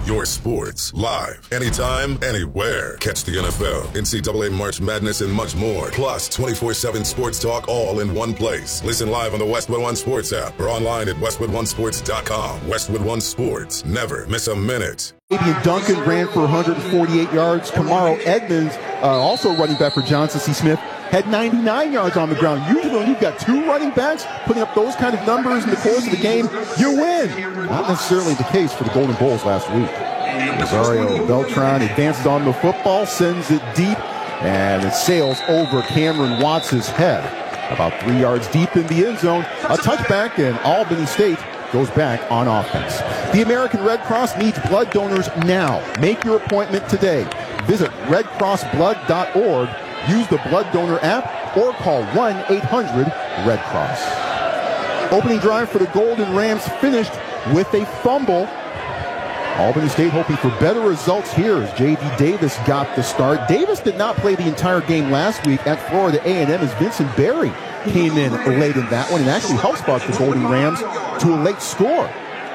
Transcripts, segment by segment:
your sports, live, anytime, anywhere. Catch the NFL, NCAA March Madness, and much more. Plus 24/7 sports talk all in one place. Listen live on the Westwood One Sports app or online at westwoodonesports.com. Westwood One Sports. Never miss a minute. Fabian Duncan ran for 148 yards. Kamaro Edmonds, also running back for Johnson C. Smith, had 99 yards on the ground. Usually when you've got two running backs putting up those kind of numbers in the course of the game, you win. Not necessarily the case for the Golden Bulls last week. Rosario Beltran advances on the football, sends it deep, and it sails over Cameron Watts' head. About 3 yards deep in the end zone. A touchback, and Albany State goes back on offense. The American Red Cross needs blood donors now. Make your appointment today. Visit redcrossblood.org, use the blood donor app, or call 1-800-RED-CROSS. Opening drive for the Golden Rams finished with a fumble. Albany State hoping for better results here as J.D. Davis got the start. Davis did not play the entire game last week at Florida A&M as Vincent Berry came in late in that one and actually helped spot the Golden Rams to a late score.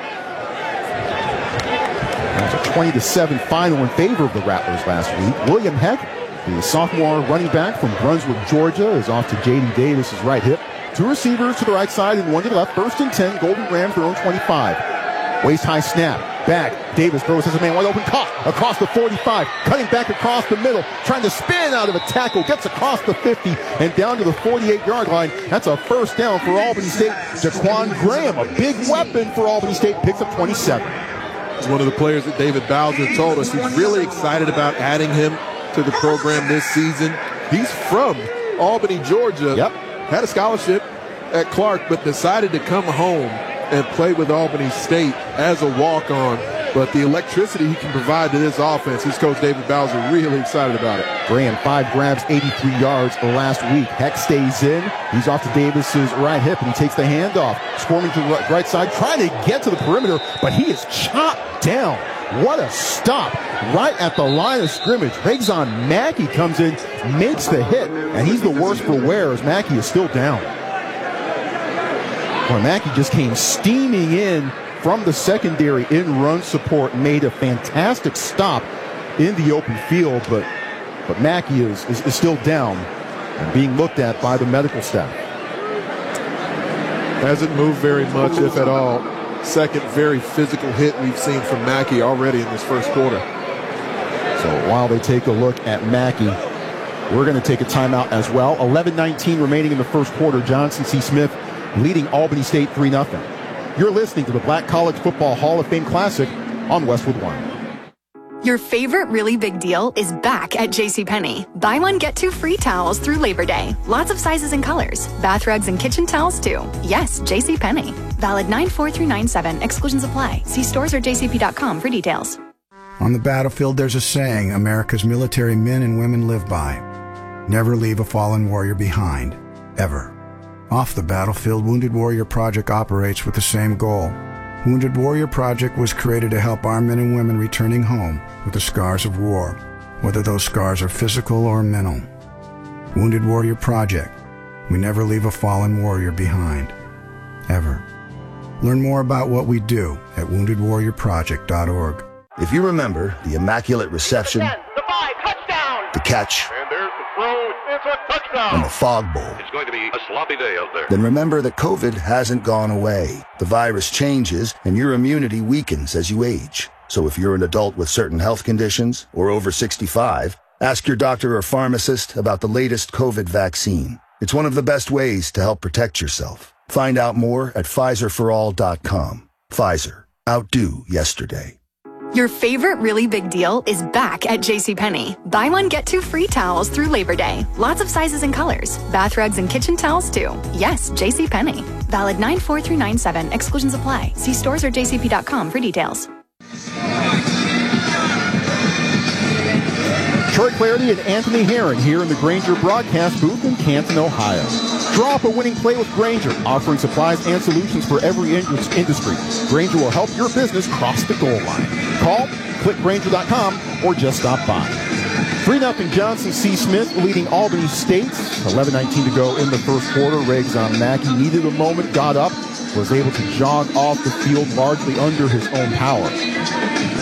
That was a 20-7 final in favor of the Rattlers last week. William Heck, the sophomore running back from Brunswick, Georgia, is off to J.D. Davis's right hip. Two receivers to the right side and one to the left. 1st and 10, Golden Rams their own 25. Waist-high snap. Back. Davis throws his man wide open. Caught across the 45. Cutting back across the middle. Trying to spin out of a tackle. Gets across the 50 and down to the 48-yard line. That's a first down for Albany State. Jaquan Graham, a big weapon for Albany State, picks up 27. It's one of the players that David Bowser told us he's really excited about adding him to the program this season. He's from Albany, Georgia. Yep. Had a scholarship at Clark, but decided to come home and play with Albany State as a walk-on. But the electricity he can provide to this offense, his coach David Bowser really excited about it. Graham, 5 grabs, 83 yards last week. Heck stays in. He's off to Davis's right hip, and he takes the handoff. Swarming to the right side, trying to get to the perimeter, but he is chopped down. What a stop right at the line of scrimmage. Higson Mackey comes in, makes the hit, and he's the worst for wear as Mackey is still down. Boy, Mackey just came steaming in from the secondary in run support and made a fantastic stop in the open field, but Mackey is still down and being looked at by the medical staff. Hasn't moved very much, if at all. Second very physical hit we've seen from Mackey already in this first quarter. So while they take a look at Mackey, we're going to take a timeout as well. 11:19 remaining in the first quarter. Johnson C. Smith leading Albany State 3-0. You're listening to the Black College Football Hall of Fame Classic on Westwood One. Your favorite really big deal is back at JCPenney. Buy one, get 2 free towels through Labor Day. Lots of sizes and colors. Bath rugs and kitchen towels too. Yes, JCPenney. Valid 9/4-9/7. Exclusions apply. See stores or jcp.com for details. On the battlefield, there's a saying America's military men and women live by. Never leave a fallen warrior behind. Ever. Off the battlefield, Wounded Warrior Project operates with the same goal. Wounded Warrior Project was created to help our men and women returning home with the scars of war, whether those scars are physical or mental. Wounded Warrior Project. We never leave a fallen warrior behind. Ever. Learn more about what we do at woundedwarriorproject.org. If you remember the immaculate reception, the 5, touchdown! The catch, And there's the throw, it's a touchdown! and the fog bowl, It's going to be a sloppy day out there. then remember that COVID hasn't gone away. The virus changes and your immunity weakens as you age. So if you're an adult with certain health conditions or over 65, ask your doctor or pharmacist about the latest COVID vaccine. It's one of the best ways to help protect yourself. Find out more at PfizerForAll.com. Pfizer. Outdo yesterday. Your favorite really big deal is back at JCPenney. Buy one, get 2 free towels through Labor Day. Lots of sizes and colors. Bath rugs and kitchen towels too. Yes, JCPenney. Valid 9/4-9/7. Exclusions apply. See stores or jcp.com for details. Troy Clarity and Anthony Herron here in the Grainger broadcast booth in Canton, Ohio. Draw up a winning play with Grainger, offering supplies and solutions for every industry. Grainger will help your business cross the goal line. Call, click Grainger.com, or just stop by. 3-0 Johnson C. Smith leading Albany State. 11:19 to go in the first quarter. Higson Mackey needed a moment, got up, was able to jog off the field largely under his own power.